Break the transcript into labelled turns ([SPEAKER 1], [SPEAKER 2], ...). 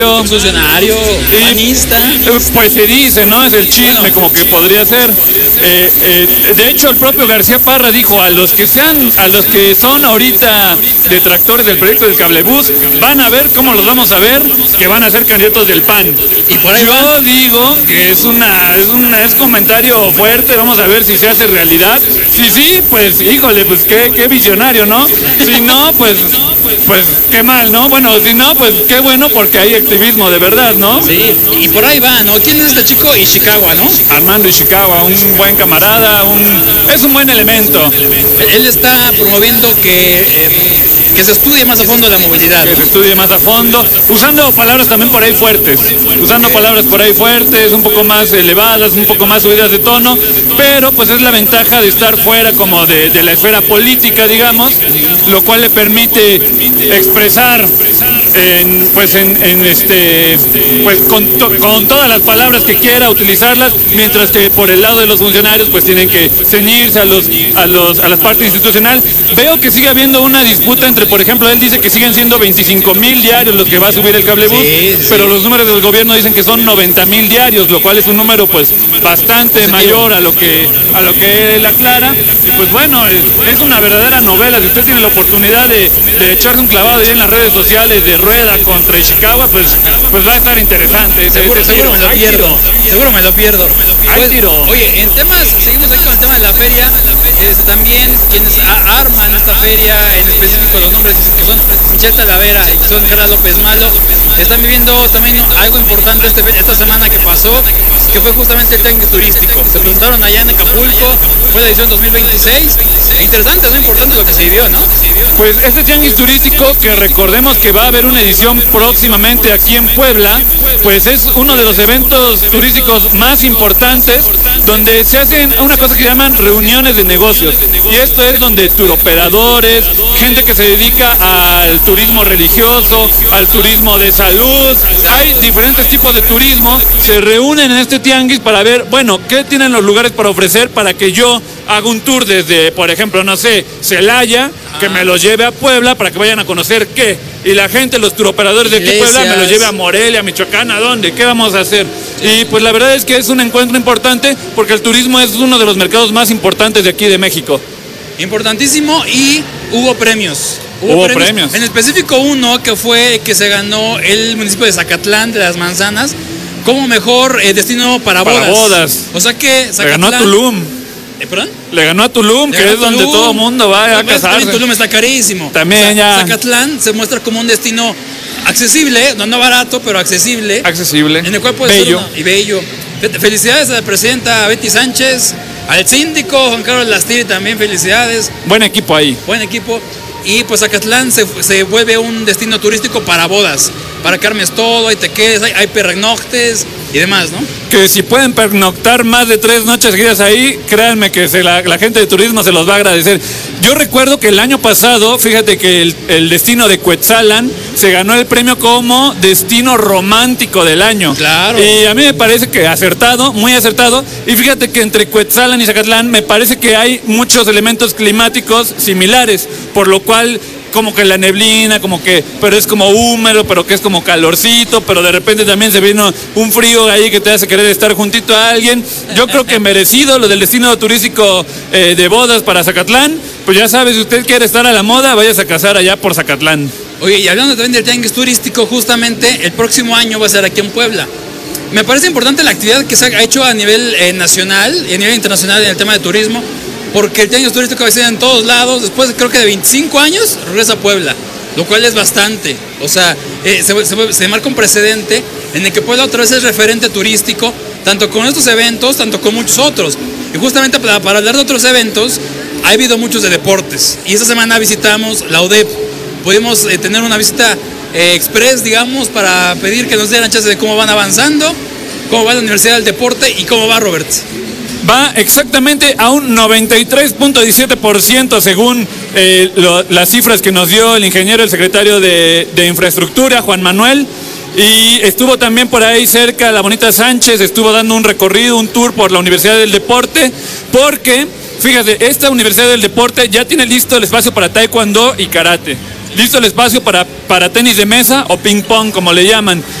[SPEAKER 1] Un funcionario panista.
[SPEAKER 2] Pues se dice, ¿no? Es el chisme,
[SPEAKER 1] Bueno,
[SPEAKER 2] como que podría ser. De hecho, el propio García Parra dijo, a los que son ahorita detractores del proyecto del cablebús, van a ver cómo los vamos a ver, que van a ser candidatos del PAN. Y por ahí va. Seguro me lo pierdo. Oye, siguiendo ahí con el tema de la feria, también quienes arman esta feria, en específico los nombres que son Michelle Talavera y Gerardo López Malo, están viviendo también algo importante esta semana que pasó, que fue justamente el tianguis turístico. Se presentaron allá en Acapulco, fue la edición 2026, e interesante, ¿no? Importante lo que se vivió, ¿no? Pues este tianguis turístico, que recordemos que va a haber una edición próximamente aquí en Puebla, pues es uno de los eventos turísticos más importantes donde se hacen una cosa que llaman reuniones de negocios. Y esto es donde turoperadores, gente que se dedica al turismo religioso, al turismo de salud, hay diferentes tipos de turismo, se reúnen en este tianguis para ver, bueno, qué tienen los lugares para ofrecer para que yo haga un tour desde, por ejemplo, no sé, Celaya, que me los lleve a Puebla para que vayan a conocer qué. Y la gente, los turoperadores de aquí Puebla, me los lleve a Morelia, Michoacán, ¿a dónde? ¿Qué vamos a hacer? Y pues la verdad es que es un encuentro importante porque el turismo es uno de los mercados más importantes de aquí de México.
[SPEAKER 3] Importantísimo, y hubo premios. Hubo premios. En específico uno que fue que se ganó el municipio de Zacatlán de las Manzanas como mejor destino para bodas. O sea que Zacatlán,
[SPEAKER 2] le ganó a Tulum.
[SPEAKER 3] ¿Perdón?
[SPEAKER 2] Le ganó a Tulum, que es donde todo el mundo va a casarse.
[SPEAKER 3] Tulum está carísimo.
[SPEAKER 2] También, o sea, ya.
[SPEAKER 3] Zacatlán se muestra como un destino accesible, no barato, pero accesible. En el cual puede ser y bello. Felicidades a la presidenta Betty Sánchez, al síndico Juan Carlos Lastiri también, felicidades.
[SPEAKER 2] Buen equipo ahí.
[SPEAKER 3] Buen equipo. Y pues Zacatlán se vuelve un destino turístico para bodas, para que armes todo, ahí te quedes, hay pernoctes y demás, ¿no?
[SPEAKER 2] Que si pueden pernoctar más de 3 noches seguidas ahí, créanme que la gente de turismo se los va a agradecer. Yo recuerdo que el año pasado, fíjate que el destino de Cuetzalan se ganó el premio como destino romántico del año.
[SPEAKER 3] Claro.
[SPEAKER 2] Y a mí me parece que acertado, muy acertado. Y fíjate que entre Cuetzalan y Zacatlán me parece que hay muchos elementos climáticos similares, por lo cual como que la neblina, pero es como húmedo, pero que es como calorcito, pero de repente también se vino un frío ahí que te hace querer estar juntito a alguien. Yo creo que merecido lo del destino turístico de bodas para Zacatlán. Pues ya sabes, si usted quiere estar a la moda, váyase a casar allá por Zacatlán.
[SPEAKER 3] Oye, y hablando también del tianguis turístico, justamente el próximo año va a ser aquí en Puebla. Me parece importante la actividad que se ha hecho a nivel nacional y a nivel internacional en el tema de turismo, porque el tianguis turístico va a ser en todos lados. Después creo que de 25 años regresa a Puebla, lo cual es bastante. O sea, se marca un precedente en el que Puebla otra vez es referente turístico, tanto con estos eventos, tanto con muchos otros. Y justamente para hablar de otros eventos, ha habido muchos de deportes. Y esta semana visitamos la UDEP. Pudimos tener una visita express, digamos, para pedir que nos dieran chance de cómo van avanzando, cómo va la Universidad del Deporte y cómo va, Robert.
[SPEAKER 2] Va exactamente a un 93.17% según las cifras que nos dio el ingeniero, el secretario de Infraestructura, Juan Manuel. Y estuvo también por ahí cerca la bonita Sánchez, estuvo dando un recorrido, un tour por la Universidad del Deporte, porque, fíjate, esta Universidad del Deporte ya tiene listo el espacio para taekwondo y karate. Listo el espacio para tenis de mesa o ping pong, como le llaman.